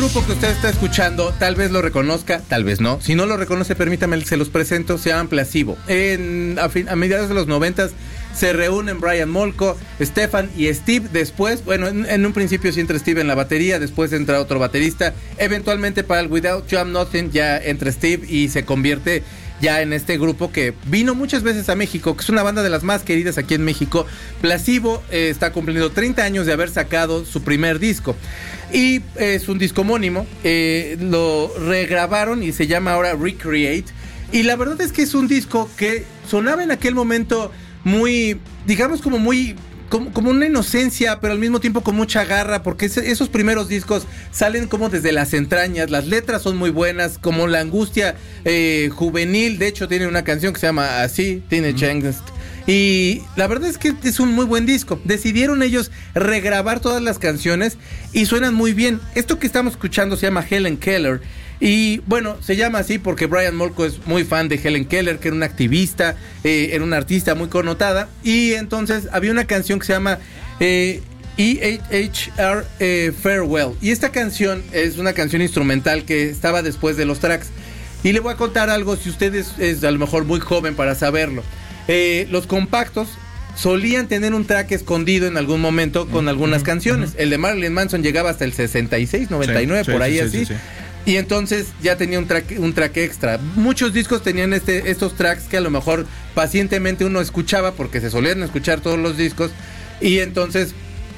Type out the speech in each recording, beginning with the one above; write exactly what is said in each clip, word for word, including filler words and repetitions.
El grupo que usted está escuchando, tal vez lo reconozca, tal vez no. Si no lo reconoce, permítame, se los presento. Se llaman Placebo. En, a, fin, a mediados de los noventas se reúnen Brian Molko, Stefan y Steve. Después, bueno, en, en un principio sí entra Steve en la batería, después entra otro baterista. Eventualmente para el Without You I'm Nothing ya entra Steve y se convierte ya en este grupo que vino muchas veces a México, que es una banda de las más queridas aquí en México. Placebo eh, está cumpliendo treinta años de haber sacado su primer disco. Y eh, es un disco homónimo, eh, lo regrabaron y se llama ahora Recreate. Y la verdad es que es un disco que sonaba en aquel momento muy, digamos como muy... Como, como una inocencia, pero al mismo tiempo con mucha garra, porque ese, esos primeros discos salen como desde las entrañas, las letras son muy buenas, como la angustia eh, juvenil. De hecho tiene una canción que se llama así, Teenage Angst, y la verdad es que es un muy buen disco. Decidieron ellos regrabar todas las canciones y suenan muy bien. Esto que estamos escuchando se llama Helen Keller. Y bueno, se llama así porque Brian Molko es muy fan de Helen Keller, que era una activista, eh, era una artista muy connotada. Y entonces había una canción que se llama eh, E H R eh, Farewell. Y esta canción es una canción instrumental que estaba después de los tracks. Y le voy a contar algo, si usted es, es a lo mejor muy joven para saberlo. Eh, los compactos solían tener un track escondido en algún momento con algunas uh-huh, canciones. Uh-huh. El de Marilyn Manson llegaba hasta el sesenta y seis, noventa y nueve, sí, por ahí sí, así. Sí, sí, sí. Y entonces ya tenía un track, un track extra. Muchos discos tenían este, estos tracks que a lo mejor pacientemente uno escuchaba porque se solían escuchar todos los discos. Y entonces,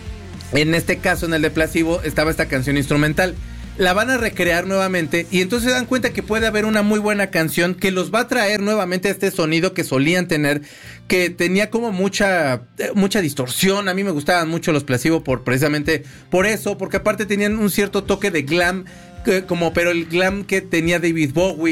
en este caso, en el de Placebo, estaba esta canción instrumental. La van a recrear nuevamente y entonces se dan cuenta que puede haber una muy buena canción que los va a traer nuevamente a este sonido que solían tener, que tenía como mucha mucha distorsión. A mí me gustaban mucho los Placebo por precisamente por eso, porque aparte tenían un cierto toque de glam, que, como pero el glam que tenía David Bowie